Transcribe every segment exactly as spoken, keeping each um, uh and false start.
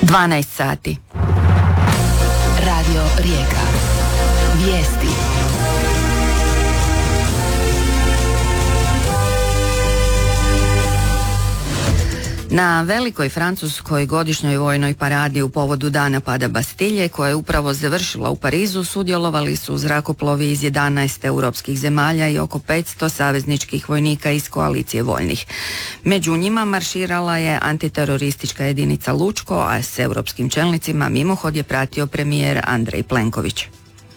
dvanaest sati. Radio Rijeka. Vijesti. Na velikoj francuskoj godišnjoj vojnoj paradi u povodu dana pada Bastilje, koja je upravo završila u Parizu, sudjelovali su zrakoplovi iz jedanaest europskih zemalja i oko petsto savezničkih vojnika iz koalicije voljnih. Među njima marširala je antiteroristička jedinica Lučko, a s europskim čelnicima mimohod je pratio premijer Andrej Plenković.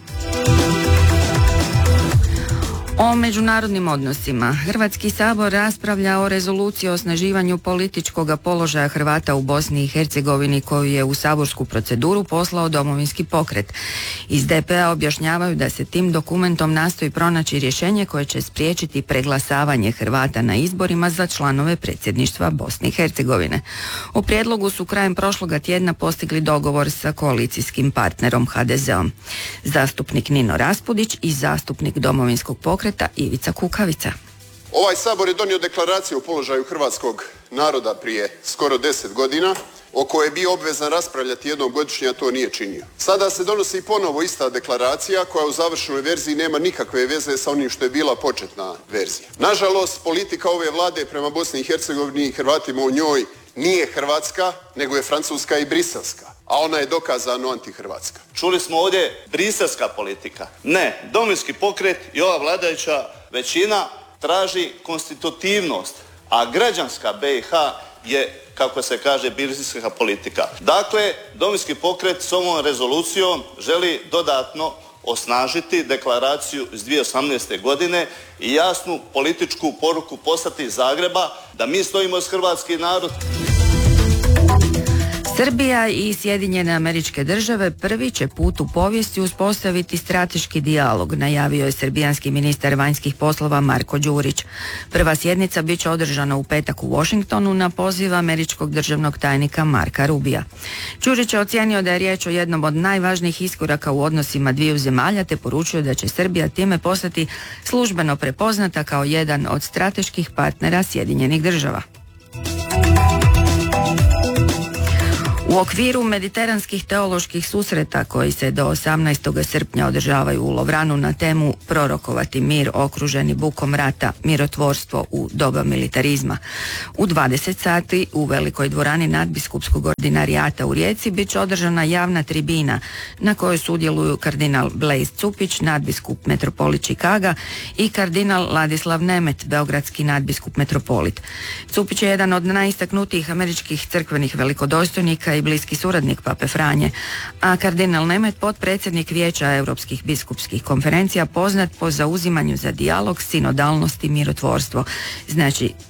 O međunarodnim odnosima. Hrvatski sabor raspravlja o rezoluciji o osnaživanju političkog položaja Hrvata u Bosni i Hercegovini koju je u saborsku proceduru poslao Domovinski pokret. Iz D P-a objašnjavaju da se tim dokumentom nastoji pronaći rješenje koje će spriječiti preglasavanje Hrvata na izborima za članove predsjedništva Bosne i Hercegovine. U prijedlogu su krajem prošloga tjedna postigli dogovor sa koalicijskim partnerom H D Z-om. Zastupnik Nino Raspudić i zastupnik Domovinskog pokreta Ivica Kukavica. Ovaj sabor je donio deklaraciju o položaju hrvatskog naroda prije skoro deset godina, o kojoj je bio obvezan raspravljati jednom godišnje, a to nije činio. Sada se donosi ponovo ista deklaracija koja u završnoj verziji nema nikakve veze sa onim što je bila početna verzija. Nažalost, politika ove vlade prema Bosni i Hercegovini i Hrvatima u njoj nije hrvatska, nego je francuska i briselska, a ona je dokazano antihrvatska. Čuli smo ovdje briselska politika. Ne, Domovinski pokret i ova vladajuća većina traži konstitutivnost, a građanska B i H je, kako se kaže, briselska politika. Dakle, Domovinski pokret s ovom rezolucijom želi dodatno osnažiti deklaraciju iz dvije tisuće osamnaeste. godine i jasnu političku poruku poslati iz Zagreba da mi stojimo s hrvatski narod. Srbija i Sjedinjene Američke Države prvi će put u povijesti uspostaviti strateški dijalog, najavio je srbijanski ministar vanjskih poslova Marko Đurić. Prva sjednica bit će održana u petak u Washingtonu na poziv američkog državnog tajnika Marka Rubija. Đurić je ocijenio da je riječ o jednom od najvažnijih iskoraka u odnosima dviju zemalja, te poručio da će Srbija time postati službeno prepoznata kao jedan od strateških partnera Sjedinjenih Država. U okviru mediteranskih teoloških susreta koji se do osamnaestog srpnja održavaju u Lovranu na temu prorokovati mir okruženi bukom rata, mirotvorstvo u doba militarizma. U dvadeset sati u velikoj dvorani nadbiskupskog ordinarijata u Rijeci bit će održana javna tribina na kojoj sudjeluju kardinal Blaise Cupić, nadbiskup metropolit Čikaga, i kardinal Ladislav Nemet, beogradski nadbiskup metropolit. Cupić je jedan od najistaknutijih američkih crkvenih velikodostojnika i bliski suradnik Pape Franje, a kardinal Nemet, potpredsjednik Vijeća europskih biskupskih konferencija, poznat po zauzimanju za dijalog, sinodalnost i mirotvorstvo. Znači,